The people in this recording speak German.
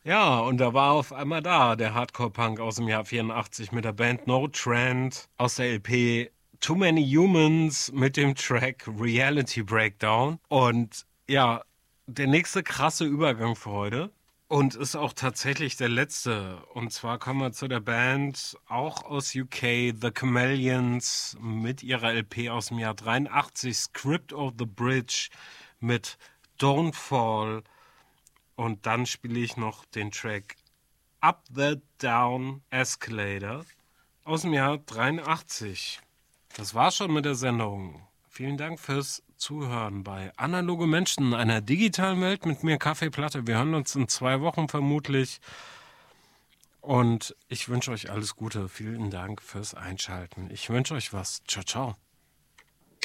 Ja, und da war auf einmal da der Hardcore-Punk aus dem Jahr 84 mit der Band No Trend aus der LP Too Many Humans mit dem Track Reality Breakdown. Und ja, der nächste krasse Übergang für heute. Und ist auch tatsächlich der letzte. Und zwar kommen wir zu der Band auch aus UK, The Chameleons, mit ihrer LP aus dem Jahr 83, Script of the Bridge mit Don't Fall. Und dann spiele ich noch den Track Up the Down Escalator aus dem Jahr 83. Das war's schon mit der Sendung. Vielen Dank fürs Zuhören bei Analoge Menschen, einer digitalen Welt mit mir Kaffeeplatte. Wir hören uns in 2 Wochen vermutlich. Und ich wünsche euch alles Gute. Vielen Dank fürs Einschalten. Ich wünsche euch was. Ciao, ciao.